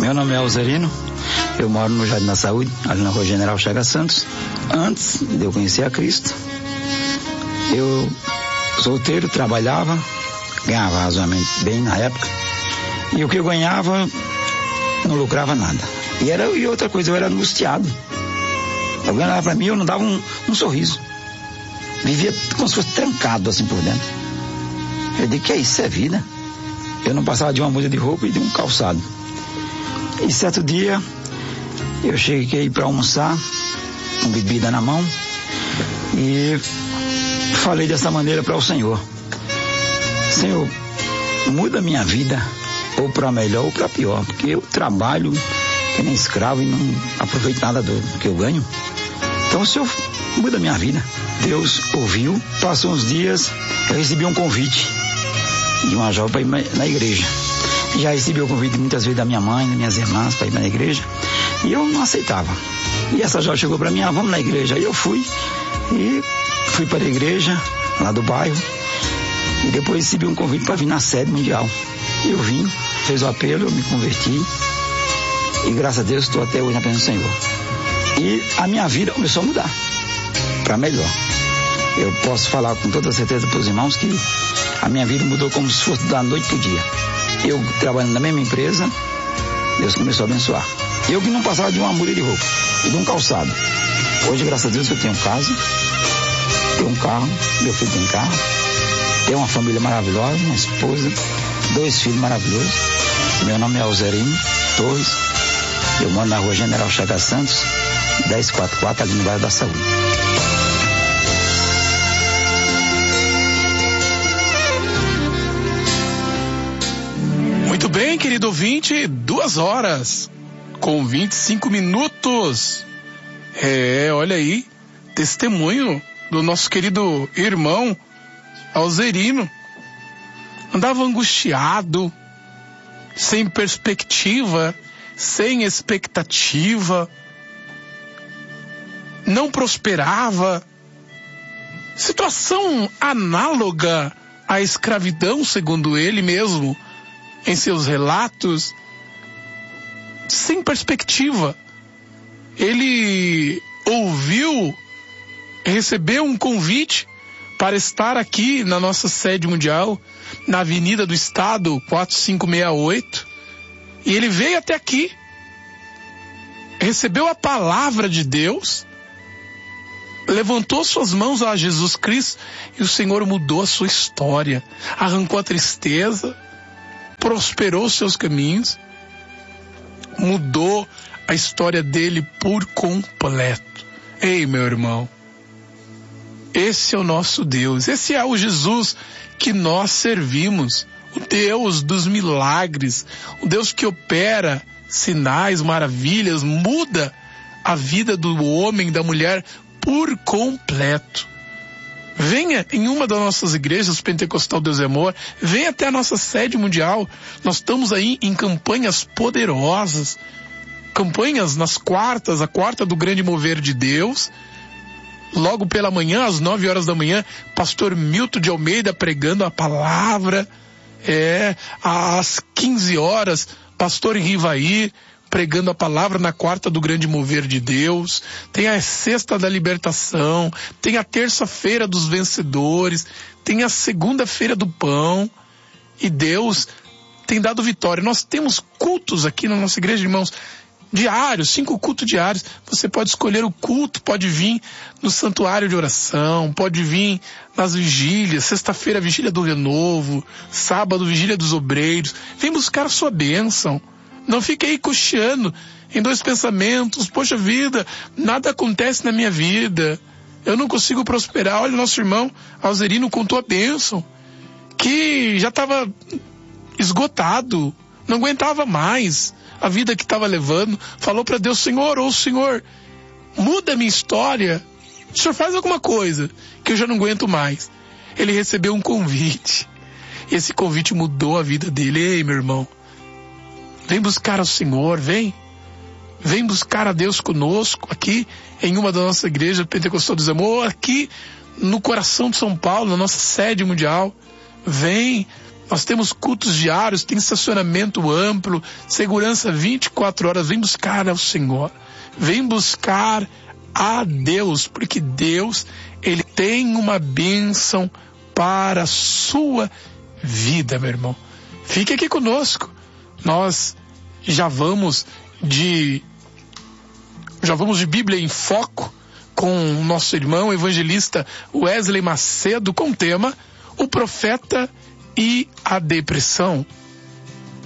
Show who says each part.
Speaker 1: Meu nome é Alzerino, eu moro no Jardim da Saúde, ali na Rua General Chagas Santos. Antes de eu conhecer a Cristo, eu solteiro, trabalhava, ganhava razoavelmente bem na época, e o que eu ganhava não lucrava nada. E outra coisa, eu era angustiado. Eu ganhava pra mim, eu não dava um sorriso. Vivia como se fosse trancado assim por dentro. Eu digo, que é isso? É vida. Eu não passava de uma muda de roupa e de um calçado. E certo dia, eu cheguei para almoçar, com bebida na mão, e falei dessa maneira para o Senhor: Senhor, muda minha vida, ou para melhor ou para pior, porque eu trabalho que nem escravo e não aproveito nada do que eu ganho. Então o Senhor muda minha vida. Deus ouviu. Passou uns dias, eu recebi um convite de uma jovem para ir na igreja. Já recebi o convite muitas vezes da minha mãe, das minhas irmãs para ir na igreja, e eu não aceitava. E essa jovem chegou para mim: vamos na igreja. Aí eu fui para a igreja lá do bairro, e depois recebi um convite para vir na sede mundial. E eu vim, fez o apelo, eu me converti, e graças a Deus estou até hoje na presença do Senhor. E a minha vida começou a mudar para melhor. Eu posso falar com toda certeza para os irmãos que a minha vida mudou como se fosse da noite para o dia. Eu trabalhando na mesma empresa, Deus começou a abençoar. Eu que não passava de uma muda de roupa e de um calçado. Hoje, graças a Deus, eu tenho casa, tenho um carro, meu filho tem carro, tenho uma família maravilhosa, uma esposa, 2 filhos maravilhosos. Meu nome é Alzerino Torres, eu moro na Rua General Chagas Santos, 1044, ali no bairro da Saúde.
Speaker 2: Muito bem, querido ouvinte, 2 horas com 25 minutos. Olha aí, testemunho do nosso querido irmão Alzerino. Andava angustiado, sem perspectiva, sem expectativa, não prosperava. Situação análoga à escravidão, segundo ele mesmo, em seus relatos, sem perspectiva. Ele recebeu um convite para estar aqui na nossa sede mundial, na Avenida do Estado, 4568, e ele veio até aqui, recebeu a palavra de Deus, levantou suas mãos a Jesus Cristo, e o Senhor mudou a sua história, arrancou a tristeza, prosperou seus caminhos, mudou a história dele por completo. Ei, meu irmão, esse é o nosso Deus, esse é o Jesus que nós servimos, o Deus dos milagres, o Deus que opera sinais, maravilhas, muda a vida do homem, da mulher por completo. Venha em uma das nossas igrejas, Pentecostal Deus é Amor, venha até a nossa sede mundial. Nós estamos aí em campanhas poderosas, campanhas nas quartas, a quarta do grande mover de Deus. Logo pela manhã, às 9 horas da manhã, pastor Milton de Almeida pregando a palavra. Às 15 horas, pastor Rivaí pregando a palavra na quarta do grande mover de Deus. Tem a sexta da libertação, tem a terça-feira dos vencedores, tem a segunda-feira do pão, e Deus tem dado vitória. Nós temos cultos aqui na nossa igreja, irmãos, diários, 5 cultos diários. Você pode escolher o culto, pode vir no santuário de oração, pode vir nas vigílias, sexta-feira vigília do renovo, sábado vigília dos obreiros. Vem buscar a sua bênção. Não fique aí cocheando em 2 pensamentos: poxa vida, nada acontece na minha vida, eu não consigo prosperar. Olha, o nosso irmão Alzerino contou a bênção, que já estava esgotado, não aguentava mais a vida que estava levando. Falou para Deus: Senhor, Senhor, muda a minha história, o Senhor faz alguma coisa, que eu já não aguento mais. Ele recebeu um convite, e esse convite mudou a vida dele. Ei, meu irmão, vem buscar o Senhor, vem buscar a Deus conosco, aqui em uma da nossa igreja Pentecostal Deus é Amor, aqui no coração de São Paulo, na nossa sede mundial. Vem Nós temos cultos diários, tem estacionamento amplo, segurança 24 horas. Vem buscar ao Senhor. Vem buscar a Deus, porque Deus, Ele tem uma bênção para a sua vida, meu irmão. Fique aqui conosco. Nós já vamos de Bíblia em Foco com o nosso irmão evangelista Wesley Macedo com o tema O Profeta e a Depressão.